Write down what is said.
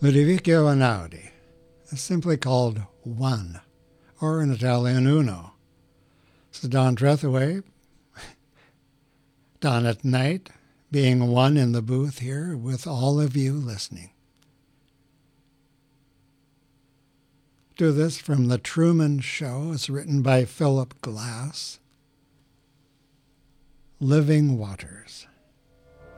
Ludovico Einaudi is simply called One, or in Italian Uno. This is Don Trethewey, Don at night, being one in the booth here with all of you listening. Do this from The Truman Show. It's written by Philip Glass. Living Waters.